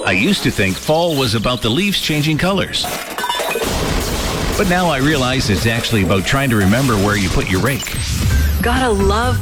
I used to think fall was about the leaves changing colors. But now I realize it's actually about trying to remember where you put your rake. Gotta love